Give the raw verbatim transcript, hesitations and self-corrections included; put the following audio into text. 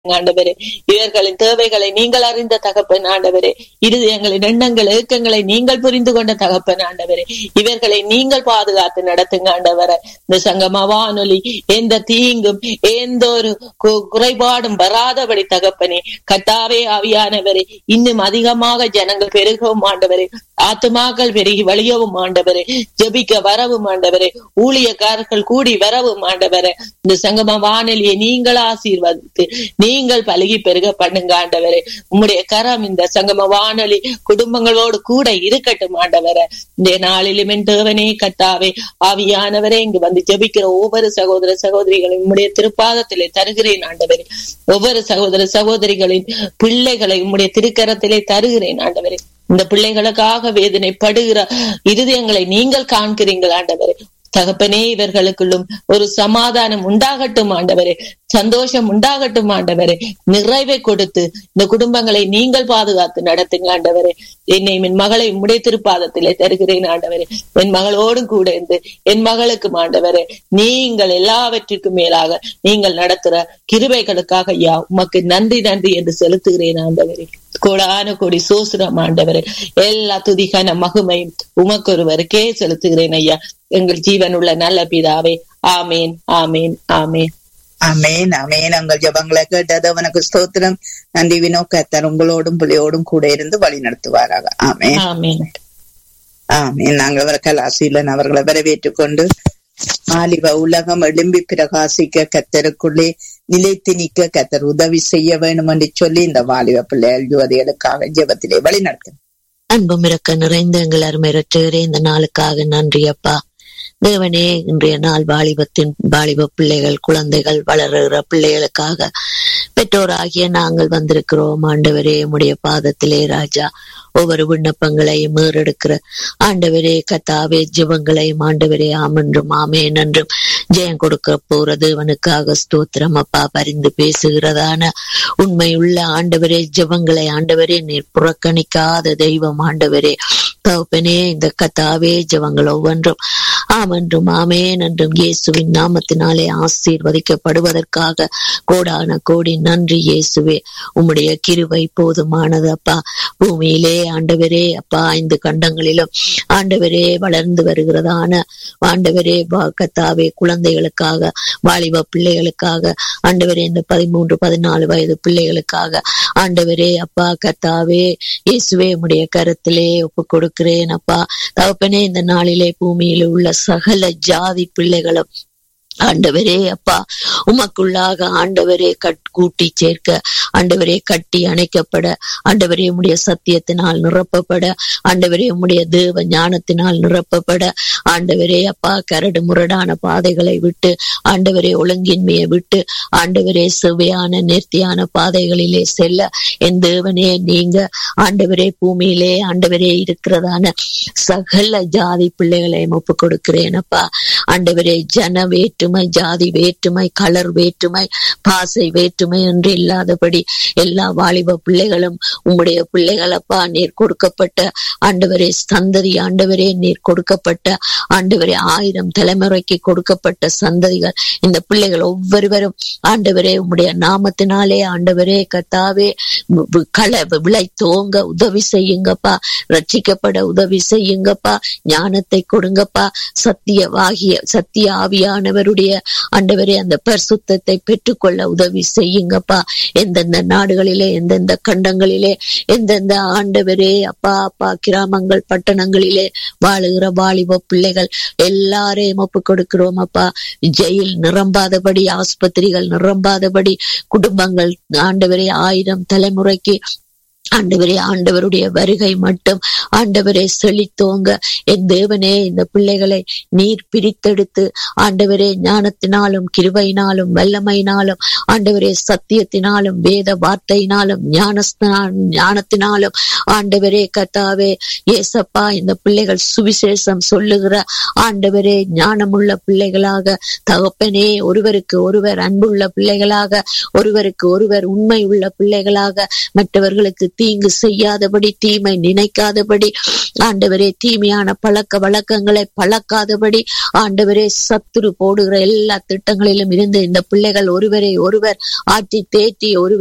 ஆண்டவரே. இவர்களின் தேவைகளை நீங்கள் அறிந்த தகப்பன் ஆண்டவரே. இருதயங்களின் எண்ணங்கள் ஏக்கங்களை நீங்கள் புரிந்து கொண்ட தகப்பன் ஆண்டவரே. இவர்களை நீங்கள் பாதுகாத்து நடத்துங்க ஆண்டவரே. இந்த சங்கம வானொலி எந்த தீங்கும் எந்த ஒரு குறைபாடும் வராதபடி தகப்பனே கர்த்தாவே ஆவியானவரே, இன்னும் அதிகமாக ஜனங்கள் பெருகவும் ஆண்டவரே, ஆத்துமாக்கள் பெருகி வழியவும் ஆண்டவரே, ஜெபிக்க வரவும் ஆண்டவரே, ஊழியக்காரர்கள் கூடி வரவும் ஆண்டவரே. இந்த சங்கம வானொலியை நீங்கள் ஆசீர்வதித்து நீங்கள் பழகி பெருக பண்ணுங்க ஆண்டவரே. உம்முடைய கரம் இந்த சங்கம வானொலி குடும்பங்களோடு கூட இருக்கட்டும் ஆண்டவரே. இந்த நாளிலும் என் தேவனே கர்த்தாவே ஆவியானவரே, இங்கு வந்து ஜெபிக்கிற ஒவ்வொரு சகோதர சகோதரிகளையும் உம்முடைய திருப்பாதத்திலே தருகிறேன் ஆண்டவரே. ஒவ்வொரு சகோதர சகோதரிகளின் பிள்ளைகளை உம்முடைய திருக்கரத்திலே தருகிறேன் ஆண்டவரே. இந்த பிள்ளைகளுக்காக வேதனைப்படுகிற இருதயங்களை நீங்கள் காண்கிறீர்கள் ஆண்டவரே. தகப்பனே, இவர்களுக்குள்ளும் ஒரு சமாதானம் உண்டாகட்டும் ஆண்டவரே, சந்தோஷம் உண்டாகட்டும் ஆண்டவரே. நிறைவை கொடுத்து இந்த குடும்பங்களை நீங்கள் பாதுகாத்து நடத்துங்க ஆண்டவரே. என்னை என் மகளை உம்முடைய திருப்பாதத்திலே தருகிறேன் ஆண்டவரே. என் மகளோடும் கூட இருந்து என் மகளுக்கும் ஆண்டவரே, நீங்கள் எல்லாவற்றிற்கும் மேலாக நீங்கள் நடத்துற கிருபைகளுக்காக ஐயா உமக்கு நன்றி நன்றி என்று செலுத்துகிறேன் ஆண்டவரே. கோடான கோடி சோசுரம் ஆண்டவரே. எல்லா துதிகான மகிமையும் உமக்கு ஒருவருக்கே செலுத்துகிறேன் ஐயா, எங்கள் ஜீவன் உள்ள நல்ல பிதாவே. ஆமேன், ஆமேன், ஆமேன், ஆமேன், ஆமேன். உங்கள் ஜெபங்களை கேட்டது அவனுக்கு ஸ்தோத்திரம். நன்றி வினோ. கர்த்தர் உங்களோடும் பிள்ளையோடும் கூட இருந்து வழி நடத்துவாராக. ஆமேன், ஆமேன், ஆமேன். நாங்கள் அவர்கள் ஆசீலன் அவர்களை வரவேற்றுக் கொண்டு மாலிவ உலகம் எழும்பி பிரகாசிக்க கர்த்தருக்குள்ளே நிலைத்து நிற்க கர்த்தர் உதவி செய்ய வேண்டும் என்று சொல்லி இந்த வாலிப பிள்ளைகள் யுவதிகளுக்காக ஜெபத்திலே வழி நடத்தும். அன்பும் இறக்க நிறைந்த எங்கள் அருமை இரட்சகரே, இந்த நாளுக்காக நன்றி அப்பா. தேவனே, இன்றைய நாள் வாலிபத்தின் வாலிப பிள்ளைகள் குழந்தைகள் வளருகிற பிள்ளைகளுக்காக பெற்றோராகிய நாங்கள் வந்திருக்கிறோம் ஆண்டவரே. உம்முடைய பாதத்திலே ராஜா ஒவ்வொரு விண்ணப்பங்களையும் ஏறெடுக்கிற ஆண்டவரே கர்த்தாவே, ஜெபங்களையும் ஆண்டவரே ஆமென்றும் ஆமேன் என்றும் ஜெயம் கொடுக்க போற தேவனுக்காக ஸ்தோத்திரம் அப்பா. பரிந்து பேசுகிறதான உண்மையுள்ள ஆண்டவரே ஜெபங்களை ஆண்டவரே நீர் புறக்கணிக்காத தெய்வம் ஆண்டவரே. தகப்பனே, இந்த கர்த்தாவே ஜெபங்கள் ஒவ்வொன்றும் ஆமென்றும் ஆமேன் என்றும் இயேசுவின் நாமத்தினாலே ஆசீர்வதிக்கப்படுவதற்காக கோடான கோடி நன்றி இயேசுவே. உம்முடைய கிருபை போதுமானது அப்பா. பூமியிலே ஆண்டவரே அப்பா ஐந்து கண்டங்களிலும் ஆண்டவரே வளர்ந்து வருகிறதான ஆண்டவரே கர்த்தாவே குழந்தைகளுக்காக வாலிப பிள்ளைகளுக்காக ஆண்டவரே இந்த பதிமூன்று பதினாலு வயது பிள்ளைகளுக்காக ஆண்டவரே அப்பா கர்த்தாவே இயேசுவே உம்முடைய கருத்திலே ஒப்பு கொடுக்கிறேன் அப்பா. தகப்பனே, இந்த நாளிலே பூமியில் உள்ள சகல ஜாதி பிள்ளைகளும் ஆண்டவரே அப்பா உமக்குள்ளாக ஆண்டவரே கட் கூட்டி சேர்க்க ஆண்டவரே கட்டி அணைக்கப்பட ஆண்டவரே உம்முடைய சத்தியத்தினால் நிரப்பப்பட ஆண்டவரே உம்முடைய தேவ ஞானத்தினால் நிரப்பப்பட ஆண்டவரே அப்பா கரடு முரடான பாதைகளை விட்டு ஆண்டவரே ஒழுங்கின்மையை விட்டு ஆண்டவரே செவ்வையான நேர்த்தியான பாதைகளிலே செல்ல என் தேவனே நீங்க ஆண்டவரே பூமியிலே ஆண்டவரே இருக்கிறதான சகல ஜாதி பிள்ளைகளையும் ஒப்பு கொடுக்கிறேன் அப்பா. ஆண்டவரே ஜன வேற்றுமை ஜாதி வேற்றுமை கலர் வேற்றுமை பாசை வேற்றுமை என்று இல்லாதபடி எல்லா வாலிப பிள்ளைகளும் உம்முடைய பிள்ளைகள் அப்பா. நீர் கொடுக்கப்பட்ட ஆண்டவரே சந்ததி ஆண்டவரே நீர் கொடுக்கப்பட்ட ஆண்டவரே ஆயிரம் தலைமுறைக்கு கொடுக்கப்பட்ட சந்ததிகள் இந்த பிள்ளைகள் ஒவ்வொருவரும் ஆண்டவரே உம்முடைய நாமத்தினாலே ஆண்டவரே கர்த்தாவே கள விளை தோங்க உதவி செய்யுங்கப்பா. ரட்சிக்கப்பட உதவி செய்யுங்கப்பா. ஞானத்தை கொடுங்கப்பா. சத்தியவாகிய சத்திய ஆவியானவருடைய ஆண்டவரே அந்த பரிசுத்தத்தை பெற்றுக்கொள்ள உதவி செய்யுங்கப்பா. எந்தெந்த நாடுகளிலே எந்தெந்த கண்டங்களிலே எந்தெந்த ஆண்டவரே அப்பா அப்பா கிராமங்கள் பட்டணங்களிலே வாழுகிற வாலிப பிள்ளைகள் எல்லாரையும் ஒப்பு கொடுக்கிறோம் அப்பா. ஜெயில் நிரம்பாதபடி, ஆஸ்பத்திரிகள் நிரம்பாதபடி, குடும்பங்கள் ஆண்டவரே ஆயிரம் தலைமுறைக்கு ஆண்டவரே ஆண்டவருடைய வருகை மட்டும் ஆண்டவரே செழித்தோங்க என் தேவனே. இந்த பிள்ளைகளை நீர் பிரித்தெடுத்து ஆண்டவரே ஞானத்தினாலும் கிருபையினாலும் வல்லமையினாலும் ஆண்டவரே சத்தியத்தினாலும் வேத வார்த்தையினாலும் ஞானத்தினாலும் ஆண்டவரே கர்த்தாவே ஏசப்பா இந்த பிள்ளைகள் சுவிசேஷம் சொல்லுகிற ஆண்டவரே ஞானமுள்ள பிள்ளைகளாக தகப்பனே ஒருவருக்கு ஒருவர் அன்புள்ள பிள்ளைகளாக ஒருவருக்கு ஒருவர் உண்மை உள்ள பிள்ளைகளாக மற்றவர்களுக்கு தீங்கு செய்யாதபடி, தீமை நினைக்காதபடி, ஆண்டவரே தீமையான பழக்க வழக்கங்களை பழக்காதபடி, ஆண்டவரே சத்துரு போடுகிற எல்லா திட்டங்களிலும் இருந்து இந்த பிள்ளைகள் ஒருவரை ஒருவர் ஆற்றி தேற்றி ஒருவர்